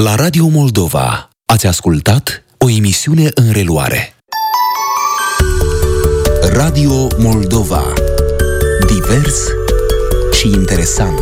La Radio Moldova ați ascultat o emisiune în reluare. Radio Moldova. Divers și interesant.